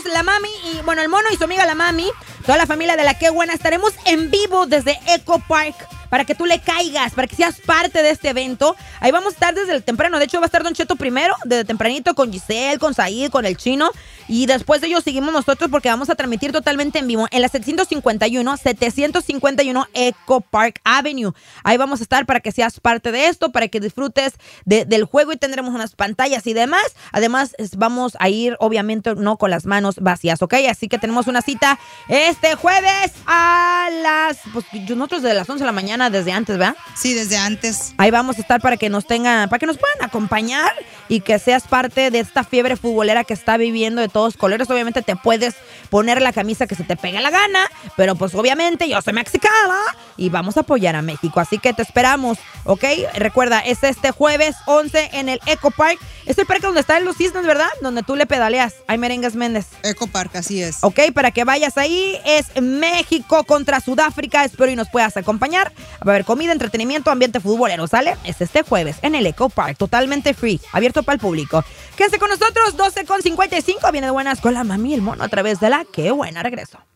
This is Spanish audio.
la mami y, bueno, el mono y su amiga la mami, toda la familia de la Qué Buena, estaremos en vivo desde Eco Park para que tú le caigas, para que seas parte de este evento. Ahí vamos a estar desde el temprano. De hecho, va a estar Don Cheto primero, desde tempranito, con Giselle, con Said, con el Chino. Y después de ellos seguimos nosotros porque vamos a transmitir totalmente en vivo en la 751 Eco Park Avenue. Ahí vamos a estar para que seas parte de esto, para que disfrutes del juego y tendremos unas pantallas y demás. Además, vamos a ir, obviamente, no con las manos vacías, ¿ok? Así que tenemos una cita este jueves a pues nosotros desde las 11 de la mañana, desde antes, ¿verdad? Sí, desde antes. Ahí vamos a estar para que nos puedan acompañar y que seas parte de esta fiebre futbolera que está viviendo de todos colores. Obviamente te puedes poner la camisa que se te pegue la gana, pero pues obviamente yo soy mexicana y vamos a apoyar a México. Así que te esperamos, ¿ok? Recuerda, es este jueves 11 en el Eco Park. Es el parque donde están los cisnes, ¿verdad? Donde tú le pedaleas. Hay merengues Méndez. Eco Park, así es. Ok, para que vayas ahí. Es México contra Sudáfrica. Espero y nos puedas acompañar. Va a haber comida, entretenimiento, ambiente futbolero, ¿sale? Es este jueves en el Eco Park. Totalmente free. Abierto para el público. Quédense con nosotros. 12:55. Viene de buenas con la mami y el mono a través de la Qué Buena. Regreso.